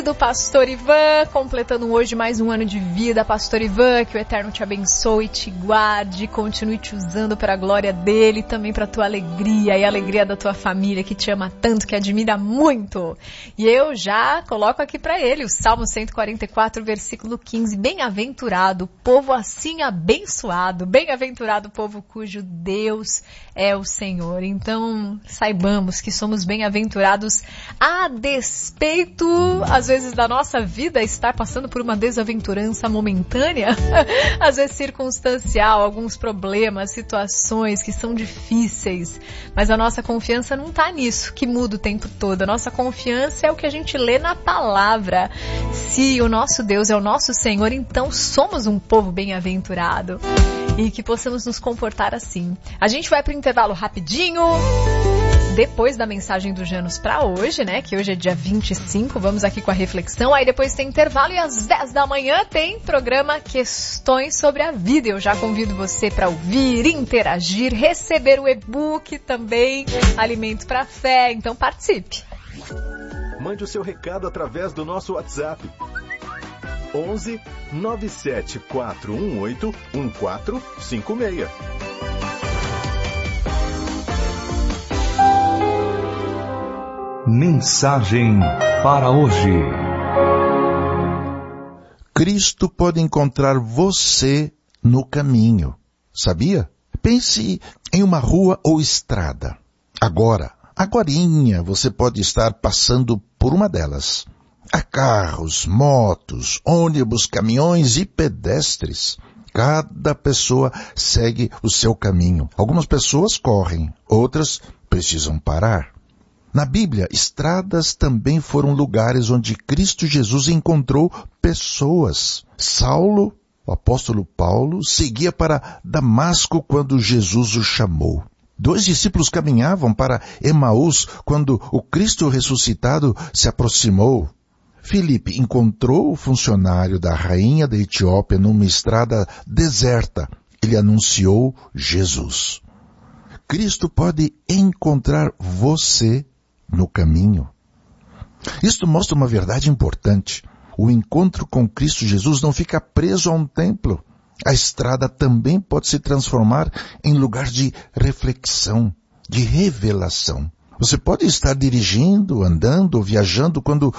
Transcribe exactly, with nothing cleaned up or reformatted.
Do Pastor Ivan, completando hoje mais um ano de vida. Pastor Ivan, que o Eterno te abençoe, te guarde, continue te usando para a glória dele e também para a tua alegria e a alegria da tua família que te ama tanto, que admira muito. E eu já coloco aqui para ele o Salmo cento e quarenta e quatro, versículo quinze. Bem-aventurado o povo assim abençoado, bem-aventurado o povo cujo Deus é o Senhor. Então, saibamos que somos bem-aventurados a despeito, às vezes, da nossa vida estar passando por uma desaventurança momentânea, às vezes circunstancial, alguns problemas, situações que são difíceis, mas a nossa confiança não está nisso, que muda o tempo todo. A nossa confiança é o que a gente lê na palavra. Se o nosso Deus é o nosso Senhor, então somos um povo bem-aventurado. E que possamos nos comportar assim. A gente vai para o intervalo rapidinho, depois da mensagem do Janus para hoje, né? Que hoje é dia vinte e cinco, vamos aqui com a reflexão. Aí depois tem intervalo e às dez da manhã tem programa Questões sobre a Vida. Eu já convido você para ouvir, interagir, receber o e-book também, Alimento para a Fé. Então participe. Mande o seu recado através do nosso WhatsApp. onze nove sete quatro um oito um quatro cinco seis. Mensagem para hoje. Cristo pode encontrar você no caminho, sabia? Pense em uma rua ou estrada. Agora, agorinha, você pode estar passando por uma delas. Há carros, motos, ônibus, caminhões e pedestres. Cada pessoa segue o seu caminho. Algumas pessoas correm, outras precisam parar. Na Bíblia, estradas também foram lugares onde Cristo Jesus encontrou pessoas. Saulo, o apóstolo Paulo, seguia para Damasco quando Jesus o chamou. Dois discípulos caminhavam para Emaús quando o Cristo ressuscitado se aproximou. Filipe encontrou o funcionário da rainha da Etiópia numa estrada deserta. Ele anunciou Jesus. Cristo pode encontrar você no caminho. Isto mostra uma verdade importante. O encontro com Cristo Jesus não fica preso a um templo. A estrada também pode se transformar em lugar de reflexão, de revelação. Você pode estar dirigindo, andando ou viajando quando